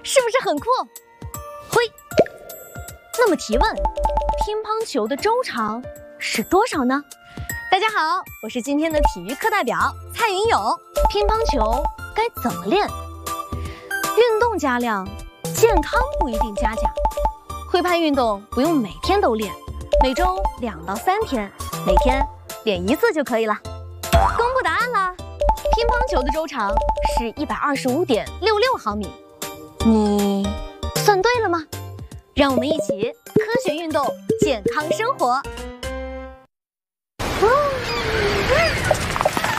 是不是很酷？嘿，那么提问，乒乓球的周长是多少呢？大家好，我是今天的体育课代表蔡云勇。乒乓球该怎么练？运动加量，健康不一定加价。挥拍运动不用每天都练，每周2到3天，每天练1次就可以了。公布答案啦！乒乓球的周长是125.66毫米，你算对了吗？让我们一起科学运动，健康生活。